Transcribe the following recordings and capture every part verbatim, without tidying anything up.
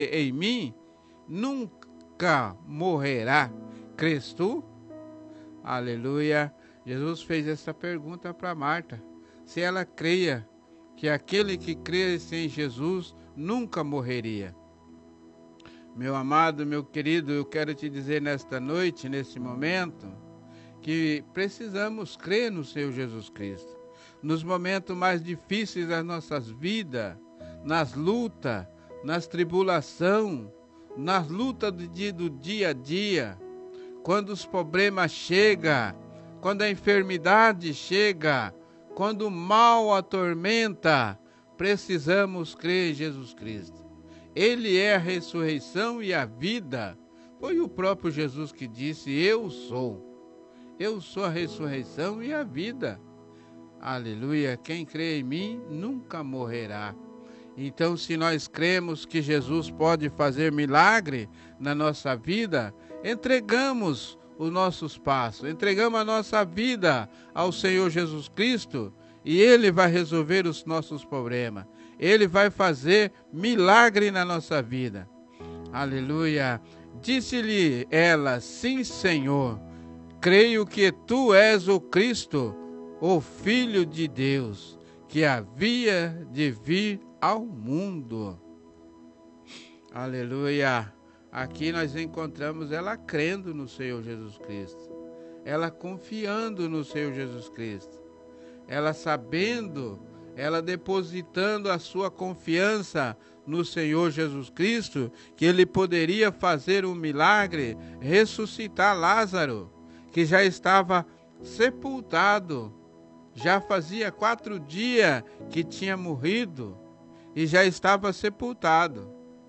em mim nunca morrerá. Crês tu? Aleluia. Jesus fez essa pergunta para Marta. Se ela creia que aquele que cresce em Jesus nunca morreria. Meu amado, meu querido, eu quero te dizer nesta noite, nesse momento, que precisamos crer no Senhor Jesus Cristo. Nos momentos mais difíceis das nossas vidas, nas lutas, nas tribulações, nas lutas do dia, do dia a dia, quando os problemas chegam, quando a enfermidade chega, quando o mal atormenta, precisamos crer em Jesus Cristo. Ele é a ressurreição e a vida. Foi o próprio Jesus que disse, eu sou. Eu sou a ressurreição e a vida. Aleluia. Quem crê em mim nunca morrerá. Então, se nós cremos que Jesus pode fazer milagre na nossa vida, entregamos os nossos passos, entregamos a nossa vida ao Senhor Jesus Cristo e Ele vai resolver os nossos problemas. Ele vai fazer milagre na nossa vida. Aleluia. Disse-lhe ela, sim, Senhor, creio que tu és o Cristo, o Filho de Deus, que havia de vir ao mundo. Aleluia. Aqui nós encontramos ela crendo no Senhor Jesus Cristo. Ela confiando no Senhor Jesus Cristo. Ela sabendo, ela depositando a sua confiança no Senhor Jesus Cristo, que Ele poderia fazer um milagre, ressuscitar Lázaro, que já estava sepultado. Já fazia quatro dias que tinha morrido e já estava sepultado.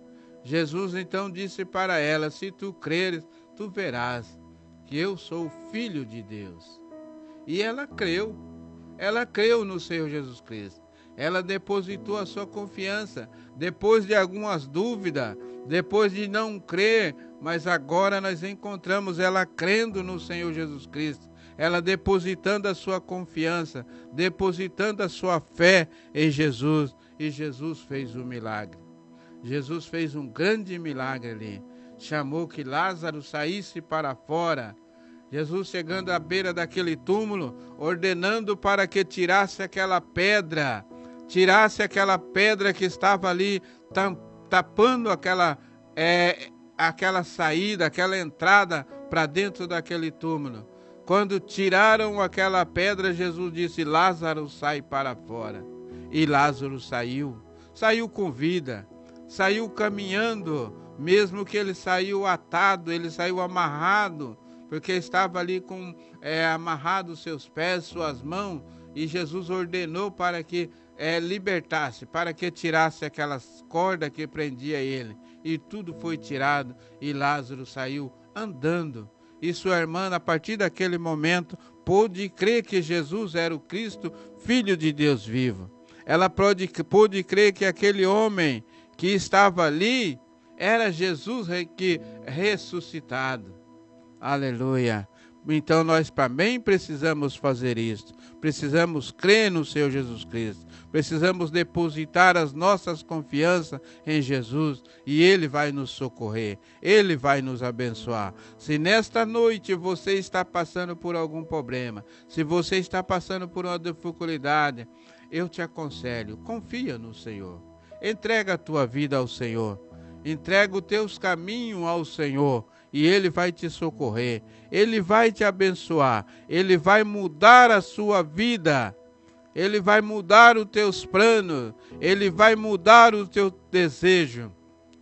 Jesus então disse para ela, se tu creres, tu verás que eu sou o Filho de Deus. E ela creu, ela creu no Senhor Jesus Cristo. Ela depositou a sua confiança, depois de algumas dúvidas, depois de não crer, mas agora nós encontramos ela crendo no Senhor Jesus Cristo. Ela depositando a sua confiança, depositando a sua fé em Jesus. E Jesus fez o milagre. Jesus fez um grande milagre ali. Chamou que Lázaro saísse para fora. Jesus chegando à beira daquele túmulo, ordenando para que tirasse aquela pedra. Tirasse aquela pedra que estava ali tapando aquela, é, aquela saída, aquela entrada para dentro daquele túmulo. Quando tiraram aquela pedra, Jesus disse, Lázaro, sai para fora. E Lázaro saiu, saiu com vida, saiu caminhando, mesmo que ele saiu atado, ele saiu amarrado, porque estava ali com é, amarrado seus pés, suas mãos, e Jesus ordenou para que é, libertasse, para que tirasse aquelas cordas que prendia ele. E tudo foi tirado, e Lázaro saiu andando. E sua irmã, a partir daquele momento, pôde crer que Jesus era o Cristo, Filho de Deus vivo. Ela pôde, pôde crer que aquele homem que estava ali era Jesus que ressuscitado. Aleluia. Então nós também precisamos fazer isso. Precisamos crer no Senhor Jesus Cristo. Precisamos depositar as nossas confianças em Jesus e Ele vai nos socorrer. Ele vai nos abençoar. Se nesta noite você está passando por algum problema, se você está passando por uma dificuldade, eu te aconselho, confia no Senhor. Entrega a tua vida ao Senhor. Entrega os teus caminhos ao Senhor. E Ele vai te socorrer, Ele vai te abençoar, Ele vai mudar a sua vida, Ele vai mudar os teus planos, Ele vai mudar o teu desejo.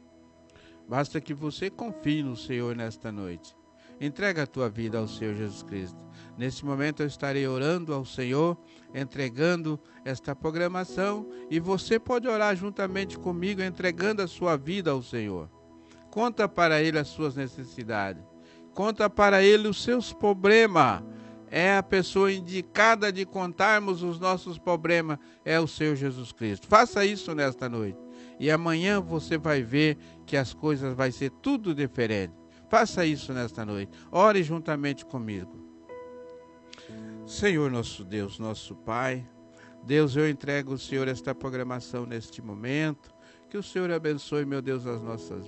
Basta que você confie no Senhor nesta noite. Entrega a tua vida ao Senhor Jesus Cristo. Nesse momento eu estarei orando ao Senhor, entregando esta programação, e você pode orar juntamente comigo, entregando a sua vida ao Senhor. Conta para Ele as suas necessidades. Conta para Ele os seus problemas. É a pessoa indicada de contarmos os nossos problemas, é o Senhor Jesus Cristo. Faça isso nesta noite. E amanhã você vai ver que as coisas vão ser tudo diferente. Faça isso nesta noite. Ore juntamente comigo. Senhor nosso Deus, nosso Pai. Deus, eu entrego ao Senhor esta programação neste momento. Que o Senhor abençoe, meu Deus, as nossas